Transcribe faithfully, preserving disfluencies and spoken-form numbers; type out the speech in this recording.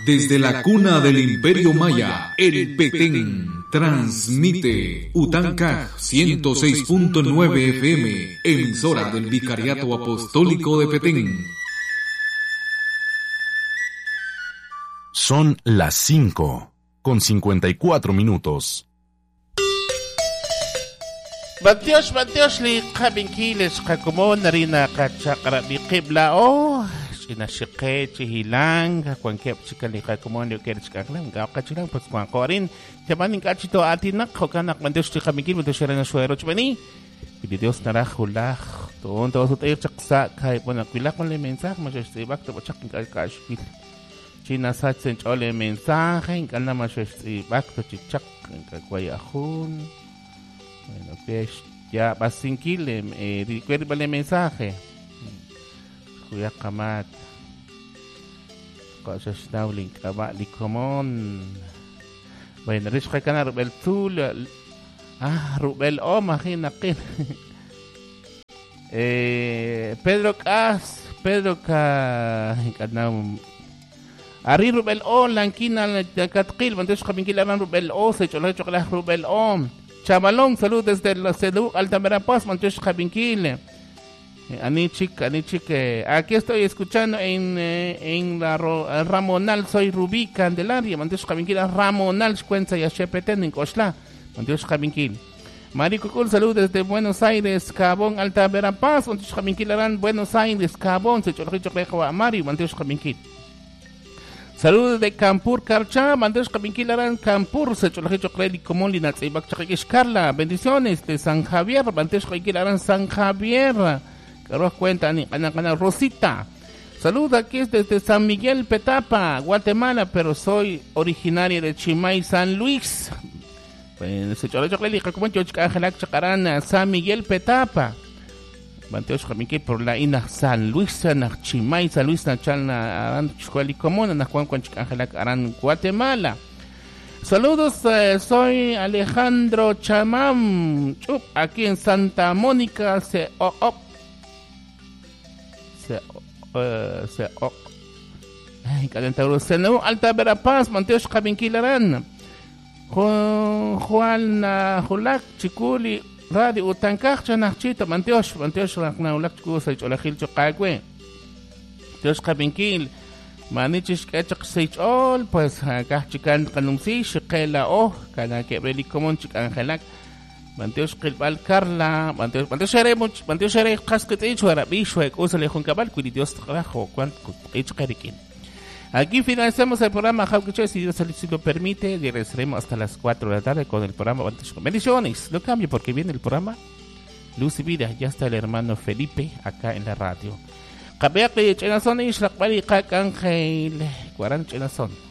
Desde la cuna del Imperio Maya, el Petén transmite Utancaj ciento seis punto nueve F M, emisora del Vicariato Apostólico de Petén. Son las cinco, con cincuenta y cuatro minutos. Batios, batios, li kabinkiles, kakumon na rin na katsakara ni Kibla, oh, sinasike, chihilang, kwangkep, sikali kakumon, yung keres kaklang, gawakachilang, paskwangko rin, tiyaman kachito atin nak, hukanak, mandios, ti kabinkin, mandios, siya rin na suwero, chumani, pinidios na rahulak, tuon, tuon, tayo, tsaksa, kahit mo nakwilak, mali mensak, masyastibak, tapos tsaking kakashpil. Chinasat sen chole mensaje, kana masyastibak, tachichak, kakwayahun. Bueno, pues ya basinkile, eh, recuerda el mensaje. Kuya kamat. Cosas nauling kaba likomon. Bueno, ris kay kana Rubel Tul. Ah, Rubel o mahinakin. Eh, Pedro Cas, Pedro ka kana Ari Rubel o langkina katkil, mantes kabinkilan Rubel o, se chola chola Rubel o. Chavalón, salud desde la Cedu Altamira Paz, Mantush Cabinquile. Anichik, Anichik, eh, aquí estoy escuchando en, eh, en la ro, Ramonal, soy Rubí Candelaria, Mantush Cabinquile, Ramonal, Cuenza y Achepeten en Cochla, Mantush Cabinquile. Marico salud desde Buenos Aires, Cabón, Altamira Paz, Mantush Cabinquile, Buenos Aires, Cabón, se chorricho rejo a Mario, Mantush Cabinquile. Saludos de Campur, Carcha, Mandes Cabinquilaran, Campur, Secholajicho Credi, Comón, Linax, y Bacchaquis, Carla, bendiciones de San Javier, Mandes Cabinquilaran, San Javier, Carlos cuenta, Anacana, Rosita. Saludos aquí desde San Miguel, Petapa, Guatemala, pero soy originaria de Chimay, San Luis. Secholajicho Credi, Comón, Chochcajalac, Chacarana, San Miguel, Petapa. Banteos Jaminque por la ina San Luis, na Chimay, San Luis, na Chalna, Aran, Chuali Común, na Juan Juan Chicangelac, Aran, Guatemala. Saludos, eh, soy Alejandro Chamam, Chup, aquí en Santa Mónica, se oh, oh. Se uh, se oh. Ay, Calentador, Senú, Alta Verapaz, Banteos Jaminquilarán. Juan Julac, Chiculi, Radio Utancaj, Chanachita, Manteos, Manteos, Ragnaulag, Kusa, Olahil, Chocagüe, Teos Cabinquil, Manichis, Ketchak, Sage All, pues, Gachican, Canumsi, Shekela, Oh, Cana, Quebreli, Comon, Chicanjelac, Manteos, Kilbal, Carla, Manteos, Manteos, Manteos, Manteos, Casquetich, Arabishwe, Usa, Lejon Cabal, Cuidios, Trabajo, Quant, H. Cariquín. Aquí finalizamos el programa Jauquiche, si Dios así lo permite, y regresaremos hasta las cuatro de la tarde con el programa Bendiciones. No cambie porque viene el programa Luz y Vida. Ya está el hermano Felipe acá en la radio. Cabeaque Chenazón y Shlakbari Kakangel Guaran Chenazón.